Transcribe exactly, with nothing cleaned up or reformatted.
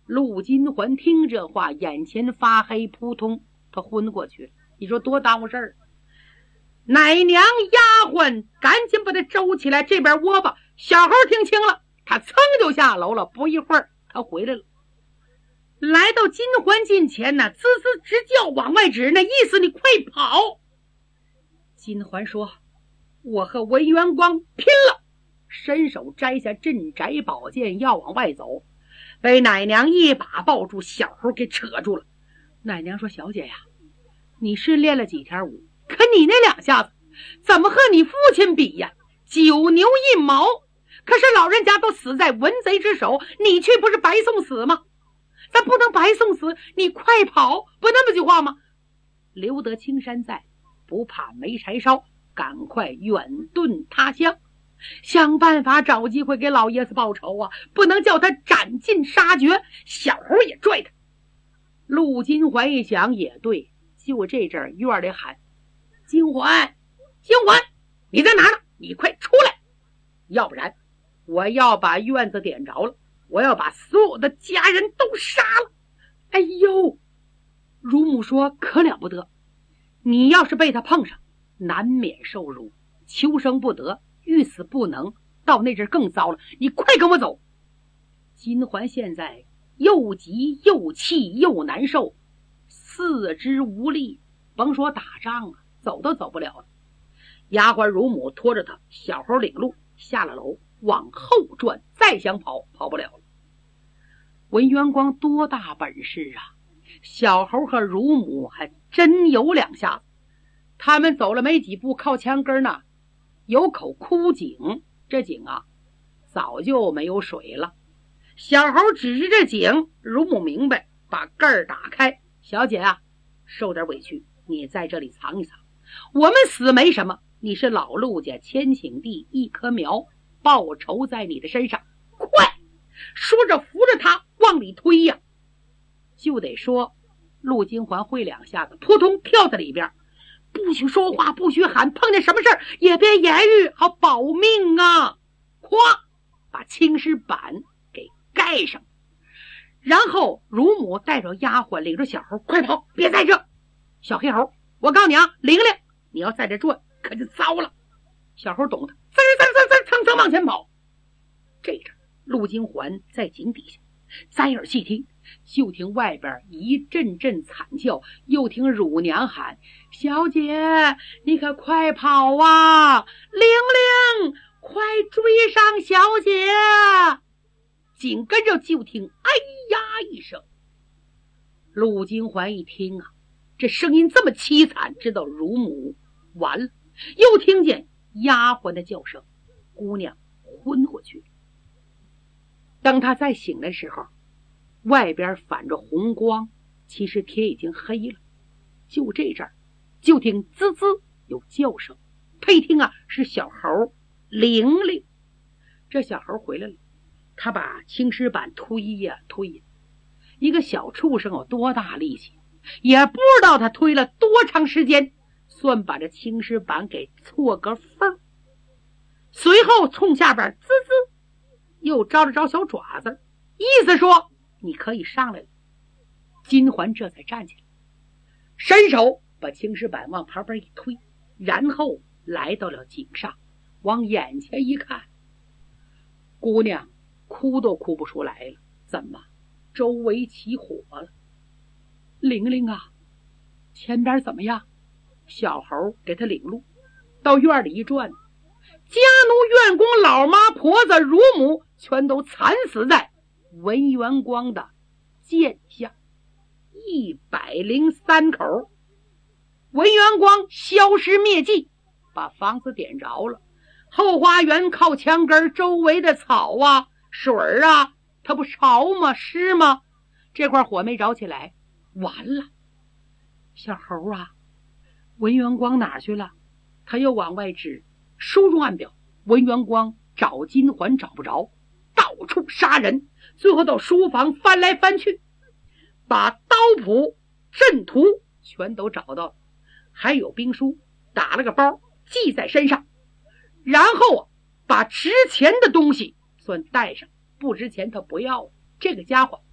陆金环听这话，眼前发黑，扑通，他昏过去了。你说多耽误事儿！奶娘丫鬟赶紧把他周起来，这边窝吧。小猴听清了，他噌就下楼了。不一会儿，他回来了，来到金环近前呢，滋滋直叫，往外指，那意思你快跑。金环说：“我和文元光拼了！”伸手摘下镇宅宝剑要往外走，被奶娘一把抱住，小猴给扯住了。奶娘说：“小姐呀，你是练了几天武，可你那两下子怎么和你父亲比呀？九牛一毛，可是老人家都死在文贼之手，你去不是白送死吗？咱不能白送死，你快跑，不那么句话吗？留得青山在，不怕没柴烧，赶快远遁他乡，想办法找机会给老爷子报仇啊！不能叫他斩尽杀绝。”小猴也拽他。陆金环一想也对，就这阵儿院里喊：“金环，金环，你在哪呢？你快出来，要不然我要把院子点着了，我要把所有的家人都杀了。”哎呦，乳母说：“可了不得，你要是被他碰上，难免受辱，求生不得，欲死不能，到那阵更糟了，你快跟我走。”金环现在又急又气又难受，四肢无力，甭说打仗啊，走都走不了了。丫鬟乳母拖着他，小猴领路下了楼，往后转，再想跑跑不了了。文元光多大本事啊，小猴和乳母还真有两下子。他们走了没几步，靠墙根呢有口枯井，这井啊早就没有水了。小猴指着这井，乳母明白，把盖儿打开：“小姐啊，受点委屈，你在这里藏一藏，我们死没什么，你是老陆家千顷地一棵苗，报仇在你的身上，快！”说着扶着他往里推呀。就得说陆金环会两下子，扑通跳在里边，不许说话，不许喊，碰见什么事儿也别言语，好保命啊！咵，把青石板给盖上，然后乳母带着丫鬟领着小猴快跑，别在这。小黑猴，我告诉你啊，玲玲，你要在这转可就糟了。小猴懂得，滋滋滋滋蹭蹭往前跑。这阵陆金环在井底下摘耳细听，就听外边一阵阵惨叫，又听乳娘喊：“小姐，你可快跑啊！玲玲，快追上小姐！”紧跟着就听哎呀一声。陆金环一听啊，这声音这么凄惨，知道乳母完了。又听见丫鬟的叫声，姑娘昏过去。当他再醒的时候，外边反着红光，其实天已经黑了。就这阵儿，就听滋滋有叫声，他一听啊，是小猴玲玲。这小猴回来了，他把青石板推呀推呀，一个小畜生有多大力气，也不知道他推了多长时间，算把这青石板给错个缝。随后冲下边滋滋又招了招小爪子，意思说你可以上来了。金环这才站起来，伸手把青石板往旁边一推，然后来到了井上，往眼前一看，姑娘哭都哭不出来了，怎么周围起火了？玲玲啊，前边怎么样？小猴给他领路，到院里一转，家奴、院工、老妈、婆子、乳母全都惨死在文元光的剑下，一百零三口。文元光消失灭迹，把房子点着了。后花园靠墙根周围的草啊、水啊，它不潮吗？湿吗？这块火没着起来，完了。小猴啊，文元光哪去了？他又往外指，书中暗表文元光找金环找不着，到处杀人，最后到书房翻来翻去，把刀谱、阵图全都找到了，还有兵书，打了个包系在身上，然后啊，把值钱的东西算带上，不值钱他不要了。这个家伙